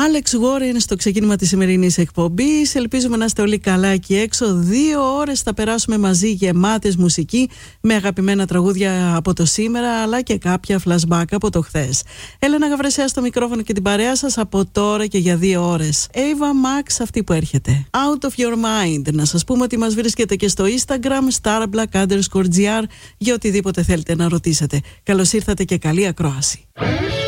Άλεξ Γόρεν στο ξεκίνημα της σημερινής εκπομπής. Ελπίζουμε να είστε όλοι καλά εκεί έξω. 2 ώρες θα περάσουμε μαζί, γεμάτες μουσική, με αγαπημένα τραγούδια από το σήμερα, αλλά και κάποια flashback από το χθες. Έλενα Γαβρεσέα στο μικρόφωνο και την παρέα σας από τώρα και για 2 ώρες. Ava Max, αυτή που έρχεται. Out of your mind. Να σας πούμε ότι μας βρίσκεται και στο Instagram, starblack_gr, για οτιδήποτε θέλετε να ρωτήσετε. Καλώς ήρθατε και καλή ακρόαση.